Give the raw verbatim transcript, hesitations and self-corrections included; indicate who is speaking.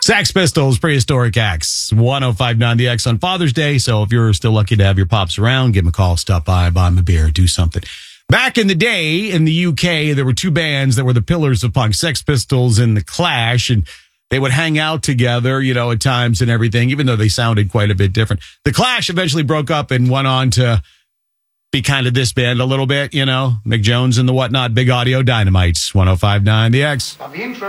Speaker 1: Sex Pistols, Prehistoric Acts, one oh five point nine The X on Father's Day. So if you're still lucky to have your pops around, give him a call, stop by, buy him a beer, do something. Back in the day in the U K, there were two bands that were the pillars of punk, Sex Pistols and The Clash, and they would hang out together, you know, at times and everything, even though they sounded quite a bit different. The Clash eventually broke up and went on to be kind of this band a little bit, you know, Mick Jones and the whatnot, Big Audio Dynamites, one oh five point nine The X.